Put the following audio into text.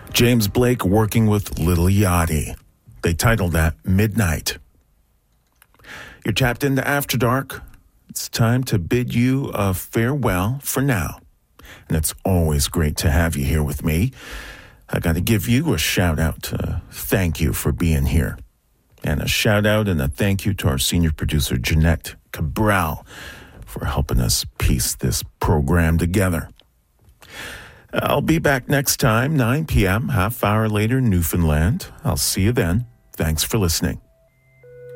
James Blake working with Lil Yachty. They titled that Midnight. You're tapped into After Dark. It's time to bid you a farewell for now. And it's always great to have you here with me. I got to give you a shout out. Thank you for being here. And a shout out and a thank you to our senior producer, Jeanette Cabral, for helping us piece this program together. I'll be back next time, 9 p.m., half hour later, Newfoundland. I'll see you then. Thanks for listening.